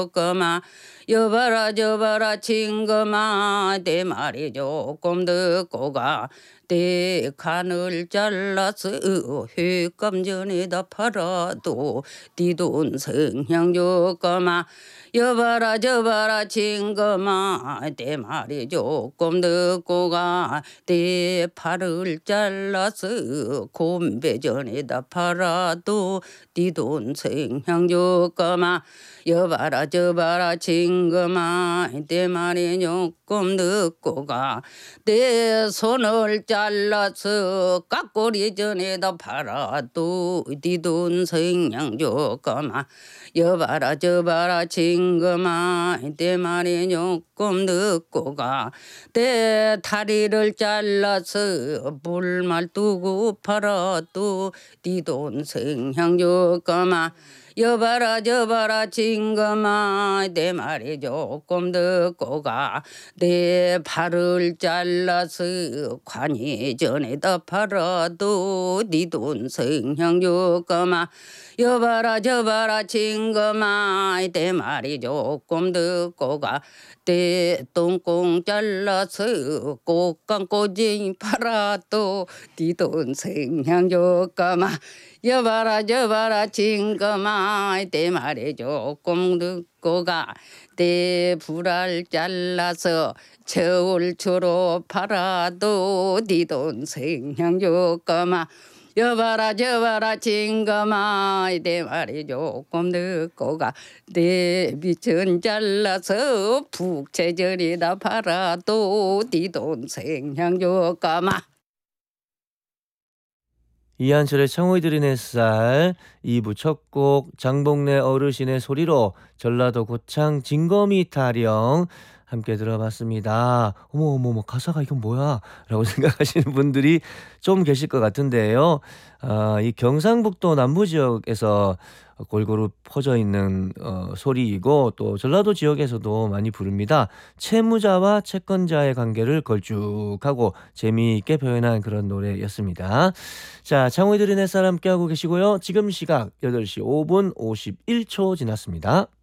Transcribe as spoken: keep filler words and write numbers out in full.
거마 여봐라 저봐라 친거마 내 말이 조금 듣고 가 내 간을 잘라서 회감 전에다 팔아도 네 돈 성향 조거마 여봐라 저봐라 친거마 내 말이 조금 듣고 가 내 팔을 잘라서 곰배 전에다 팔아도 네 돈 성향 조거마 여봐라 저봐라 친거마 내 말이 조금 듣고 가 내 손을 잘라서 깍꼬리 전에다 팔아도 네 돈 성냥 조거마 여봐라 저봐라 친거마 내 말이 조금 듣고 가 내 다리를 잘라서 불말 두고 팔아도 네 돈 성냥 조거마 여봐라 저봐라 친거마 내 말이 조금 듣고 가 내 발을 잘라서 관이 전에다 팔아도 네 돈 성향 조거마 여봐라 저봐라 친거마 내 말이 조금 듣고 가 내 똥꽁 잘라서 꽃감꼬지 팔아도 네 돈 성향 조거마 여봐라 저봐라 친거마 내 말이 조금 듣고 가 내 불알 잘라서 저울추로 팔아도 네 돈 성향 조거마 여봐라 저봐라 친거마 내 말이 조금 듣고 가 내 밑은 잘라서 북채전에다 팔아도 네 돈 성향 조거마 이한철의 청의 들은 햇살 이 부 첫 곡 장복래 어르신의 소리로 전라도 고창 진거미 타령 함께 들어봤습니다. 어머 어머 어머 가사가 이건 뭐야? 라고 생각하시는 분들이 좀 계실 것 같은데요. 아, 이 경상북도 남부 지역에서 골고루 퍼져 있는 어, 소리이고 또 전라도 지역에서도 많이 부릅니다. 채무자와 채권자의 관계를 걸쭉하고 재미있게 표현한 그런 노래였습니다. 자, 창호이 들은 햇살 함께하고 계시고요. 지금 시각 여덟 시 오 분 오십일 초 지났습니다.